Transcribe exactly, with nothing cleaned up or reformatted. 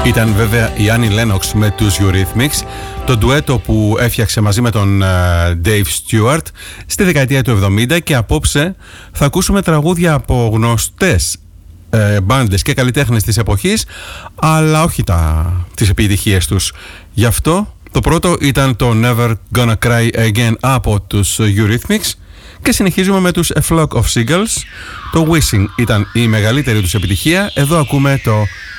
Ήταν βέβαια η Annie Lennox με τους Eurythmics, το ντουέτο που έφτιαξε μαζί με τον uh, Dave Stewart στη δεκαετία του εβδομήντα, και απόψε θα ακούσουμε τραγούδια από γνωστές ε, μπάντες και καλλιτέχνες της εποχής, αλλά όχι τα, τις επιτυχίες τους. Γι' αυτό το πρώτο ήταν το Never Gonna Cry Again από τους Eurythmics, και συνεχίζουμε με τους A Flock of Seagulls. Το Wishing ήταν η μεγαλύτερη τους επιτυχία. Εδώ ακούμε το